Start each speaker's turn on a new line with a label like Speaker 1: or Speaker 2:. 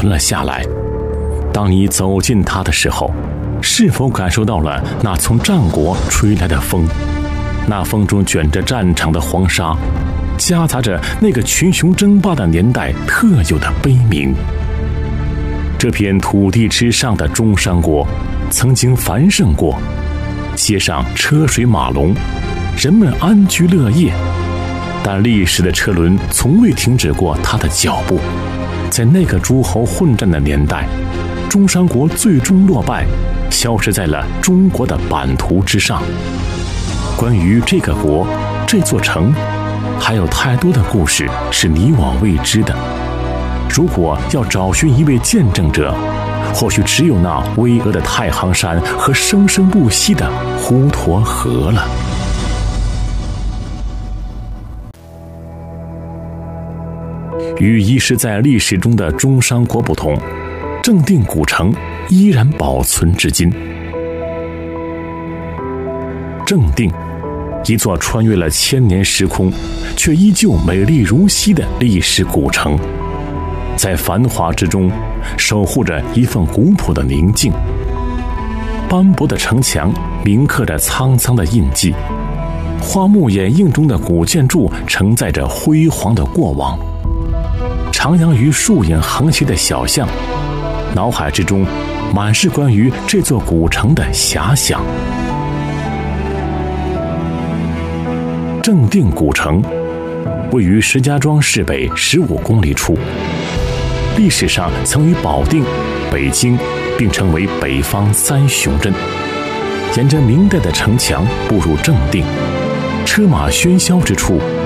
Speaker 1: 存了下来。当你走近它的时候，是否感受到了那从战国吹来的风？那风中卷着战场的黄沙，夹杂着那个群雄争霸的年代特有的悲鸣。这片土地之上的中山国曾经繁盛过，街上车水马龙，人们安居乐业，但历史的车轮从未停止过它的脚步。在那个诸侯混战的年代，中山国最终落败，消失在了中国的版图之上。关于这个国，这座城，还有太多的故事是你我未知的。如果要找寻一位见证者，或许只有那巍峨的太行山和生生不息的滹沱河了。与遗失在历史中的中山国不同，正定古城依然保存至今。正定，一座穿越了千年时空，却依旧美丽如昔的历史古城，在繁华之中，守护着一份古朴的宁静。斑驳的城墙铭刻着沧桑的印记，花木掩映中的古建筑承载着辉煌的过往。徜徉于树影横斜的小巷，脑海之中满是关于这座古城的遐想。正定古城位于石家庄市北15公里处，历史上曾与保定、北京并称为北方三雄镇。沿着明代的城墙步入正定，车马喧嚣之处，